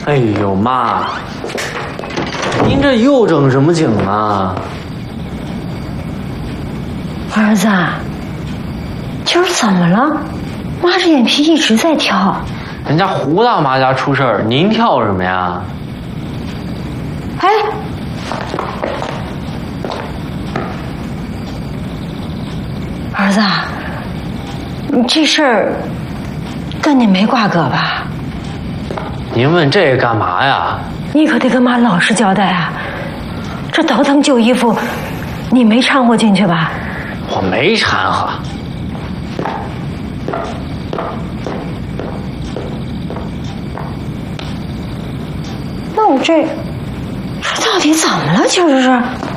哎呦妈，您这又整什么景啊？ 儿子，今儿怎么了？妈这眼皮一直在跳。 人家胡大妈家出事儿，您跳什么呀？ 哎，儿子，你这事儿跟你没瓜葛吧？ 您问这个干嘛呀？ 你可得跟妈老实交代啊！这倒腾旧衣服，你没掺和进去吧？ 我没掺和。 那我这到底怎么了？今儿这是？